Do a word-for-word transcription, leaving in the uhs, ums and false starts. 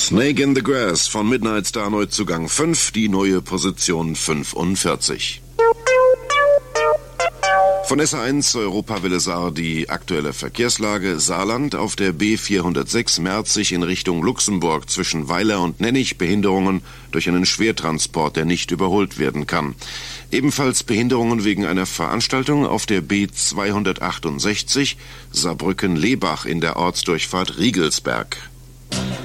Snake in the Grass von Midnight Star Neuzugang fünf, die neue Position fünfundvierzig. Von S A eins Europawelle Saar die aktuelle Verkehrslage. Saarland auf der B vierhundertsechs Merzig in Richtung Luxemburg zwischen Weiler und Nennig Behinderungen durch einen Schwertransport, der nicht überholt werden kann. Ebenfalls Behinderungen wegen einer Veranstaltung auf der B zweihundertachtundsechzig Saarbrücken-Lebach in der Ortsdurchfahrt Riegelsberg.